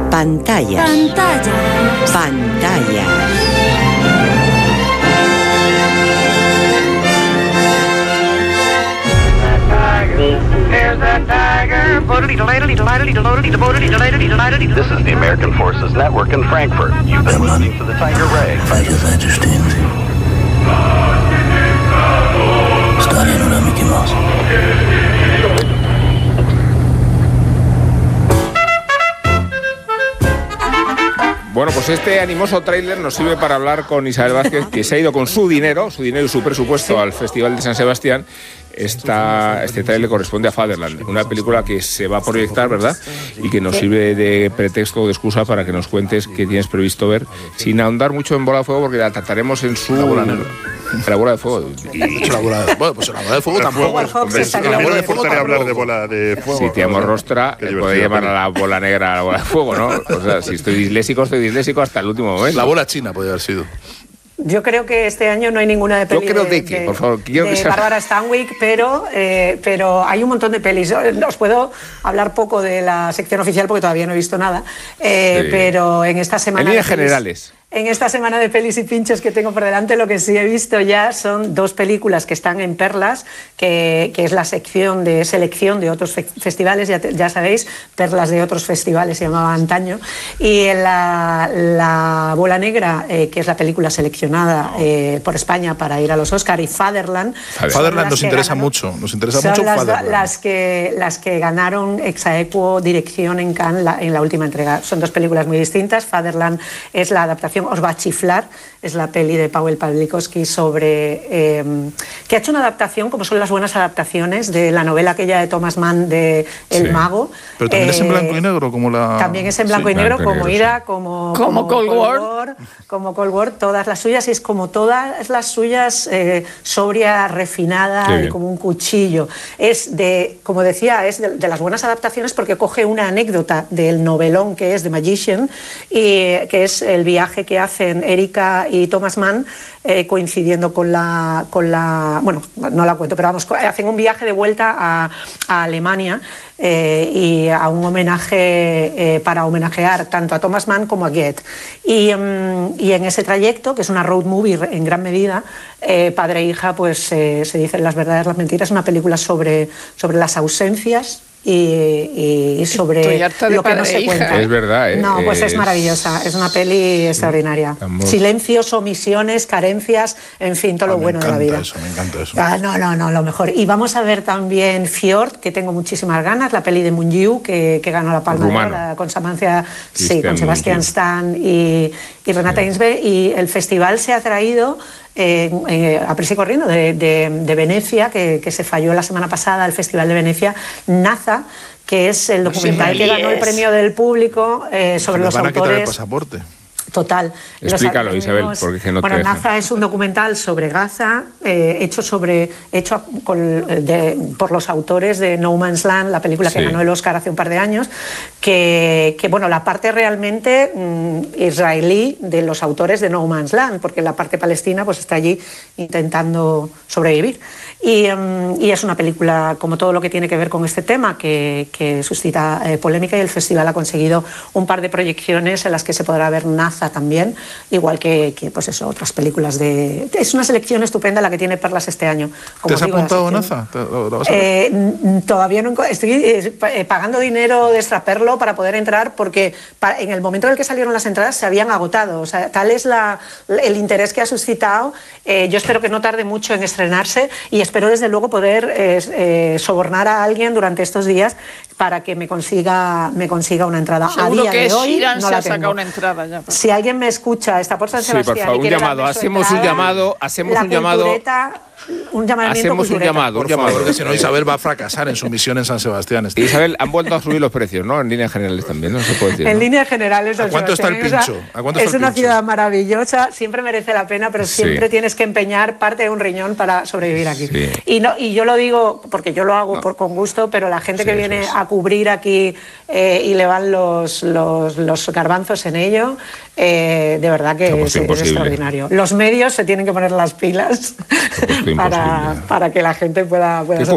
Pantalla. Pantalla. Pantalla. This is the American Forces Network in Frankfurt. You've been listening to the Tiger Ray. Fallos understand. Stalin oder Mickey Mouse. Bueno, pues este animoso tráiler nos sirve para hablar con Isabel Vázquez, que se ha ido con su dinero y su presupuesto al Festival de San Sebastián. Este tráiler corresponde a Fatherland, una película que se va a proyectar, ¿verdad? Y que nos sirve de pretexto o de excusa para que nos cuentes qué tienes previsto ver, sin ahondar mucho en Bola de Fuego, porque la trataremos en su... La bola negra. La bola de fuego. Bueno, pues la bola de fuego tampoco. La bola de fuego hablar de bola de fuego. Si te amo rostra, puede llamar a la bola negra a la bola de fuego, ¿no? O sea, si estoy disléxico hasta el último momento. La bola china podría haber sido. Yo creo que este año no hay ninguna de pelis por favor, de Bárbara Stanwyck, pero hay un montón de pelis. Os puedo hablar poco de la sección oficial porque todavía no he visto nada, pero en esta semana... En líneas generales. En esta semana de pelis y pinchos que tengo por delante, lo que sí he visto ya son dos películas que están en Perlas, que es la sección de selección de otros festivales, ya sabéis, Perlas de otros festivales se llamaba antaño, y en la Bola Negra, que es la película seleccionada por España para ir a los Oscar, y Fatherland nos interesa mucho, Fatherland. Las que ganaron ex aequo dirección en Cannes en la última entrega. Son dos películas muy distintas. Fatherland es la adaptación, os va a chiflar, es la peli de Paweł Pawlikowski sobre que ha hecho una adaptación, como son las buenas adaptaciones, de la novela aquella de Thomas Mann de El Mago. Pero también es en blanco y negro, como la... También es en blanco y negro, como Ira, como Cold War. Como Cold War, todas las suyas, y es como todas las suyas, sobria, refinada, y como un cuchillo. Es como decía, es de las buenas adaptaciones porque coge una anécdota del novelón que es The Magician, y que es el viaje que hacen Erika y Thomas Mann, coincidiendo con la... Bueno, no la cuento, pero vamos, hacen un viaje de vuelta a Alemania, y a un homenaje para homenajear tanto a Thomas Mann como a Goethe. Y en ese trayecto, que es una road movie en gran medida, padre e hija pues se dicen las verdades, las mentiras, una película sobre las ausencias y sobre lo que no se cuenta. Es verdad, No, pues es maravillosa, es una peli extraordinaria. Silencios, omisiones, carencias, en fin, todo lo bueno de la vida. Me encanta eso. No, lo mejor. Y vamos a ver también Fjord, que tengo muchísimas ganas, la peli de Moon-Yu, que ganó la Palma de Oro con Sebastian Stan y Renata Ginsberg, y el festival se ha traído a prisa y corriendo de Venecia, que se falló la semana pasada, el Festival de Venecia, Naza, que es el documental que ganó el premio del público sobre los autores. Van a quitar el pasaporte. Total. Explícalo, Isabel, porque no te dejan. Naza es un documental sobre Gaza, hecho por los autores de No Man's Land, la película que ganó el Oscar hace un par de años, que la parte realmente israelí de los autores de No Man's Land, porque la parte palestina pues está allí intentando sobrevivir. Y es una película, como todo lo que tiene que ver con este tema, que suscita polémica, y el festival ha conseguido un par de proyecciones en las que se podrá ver Naza también, igual que pues eso, otras películas de... Es una selección estupenda la que tiene Perlas este año. ¿Te has apuntado a Naza? Todavía no, estoy pagando dinero de extraperlo para poder entrar, porque en el momento en el que salieron las entradas se habían agotado. O sea, tal es el interés que ha suscitado. Yo espero que no tarde mucho en estrenarse, y espero desde luego poder sobornar a alguien durante estos días para que me consiga una entrada. Seguro a día que de hoy Shiran no la se ha tengo. sacado una entrada ya. Si alguien me escucha, está por San Sebastián, por favor, y quiere un llamado, darme su hacemos un entrada, llamado, un llamamiento hacemos un llamado, porque si no Isabel va a fracasar en su misión en San Sebastián. Isabel, han vuelto a subir los precios, ¿no? En líneas generales también, ¿no? Se puede decir, en ¿no? líneas generales, ¿A cuánto está el pincho? Es una ciudad maravillosa, siempre merece la pena, pero siempre tienes que empeñar parte de un riñón para sobrevivir aquí. Sí. Y yo lo digo porque yo lo hago con gusto, pero la gente que viene a cubrir aquí y le van los garbanzos en ello, de verdad que es extraordinario. Los medios se tienen que poner las pilas para que la gente pueda sobrevivir.